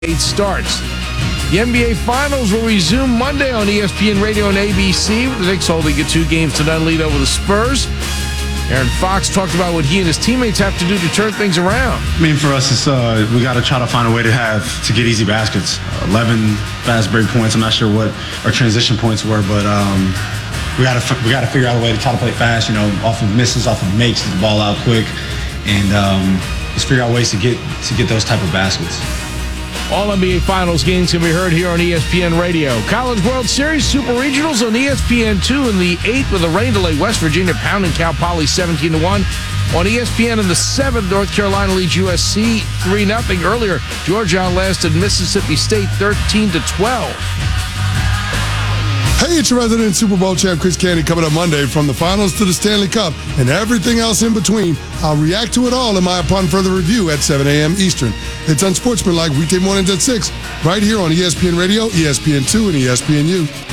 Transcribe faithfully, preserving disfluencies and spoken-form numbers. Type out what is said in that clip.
eight starts. The N B A Finals will resume Monday on E S P N Radio and A B C, with the Knicks holding a two-games to none lead over the Spurs. Aaron Fox talked about what he and his teammates have to do to turn things around. I mean, for us, it's uh, we got to try to find a way to have to get easy baskets. eleven fast break points. I'm not sure what our transition points were, but um, we got to we got to figure out a way to try to play fast. You know, off of misses, off of makes, get the ball out quick, and um, just figure out ways to get to get those type of baskets. All N B A Finals games can be heard here on E S P N Radio. College World Series Super Regionals on E S P N two in the eighth with a rain delay. West Virginia pounding Cal Poly seventeen to one. On E S P N in the seventh, North Carolina leads U S C three nothing. Earlier, Georgia outlasted Mississippi State thirteen to twelve. Hey, it's your resident Super Bowl champ, Chris Candy, coming up Monday. From the finals to the Stanley Cup and everything else in between, I'll react to it all in my Upon Further Review at seven a.m. Eastern. It's Unsportsmanlike weekday mornings at six, right here on E S P N Radio, E S P N two, and E S P N U.